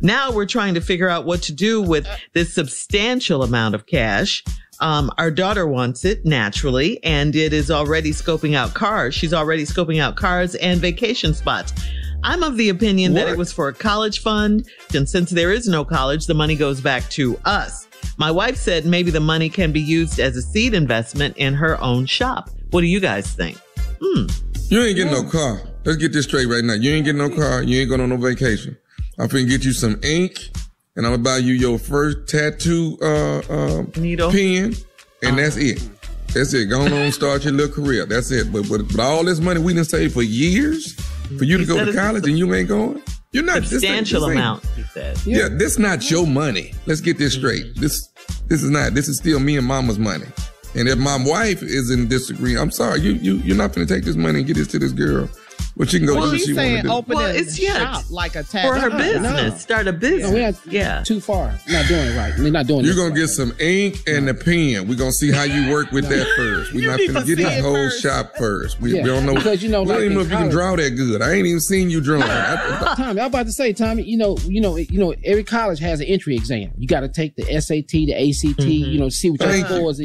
Now we're trying to figure out what to do with this substantial amount of cash. Our daughter wants it naturally, and it is already scoping out cars. She's already scoping out cars and vacation spots. I'm of the opinion that it was for a college fund, and since there is no college, the money goes back to us. My wife said maybe the money can be used as a seed investment in her own shop. What do you guys think? You ain't getting no car. Let's get this straight right now. You ain't getting no car. You ain't going on no vacation. I'm finna get you some ink, and I'm gonna buy you your first tattoo needle pen, and that's it. That's it. Go on, start your little career. That's it. But all this money we done saved for years for you to go to college and you ain't going? You're not. Substantial amount, he said. Yeah, this not your money. Let's get this straight. This is not. This is still me and mama's money. And if my wife is in disagreement, I'm sorry. You're not gonna take this money and get this to this girl. Well, she can go do what she want to do. Open a shop like a tattoo. For her business. Start a business. Too far. We're not doing it right. We're not doing it. You're going to get some ink and a pen. We're going to see how you work with that first. We're not going to get this whole shop first. We don't know. Because, we don't even know if you can draw that good. I ain't even seen you drawing. Tommy, I was about to say, Tommy, every college has an entry exam. You got to take the SAT, the ACT, see what your scores is.